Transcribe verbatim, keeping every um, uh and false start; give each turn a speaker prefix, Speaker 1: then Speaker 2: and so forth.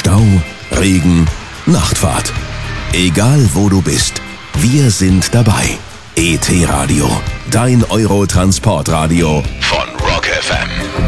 Speaker 1: Stau, Regen, Nachtfahrt. Egal wo du bist, wir sind dabei. E T Radio, dein Euro-Transportradio von Rock F M.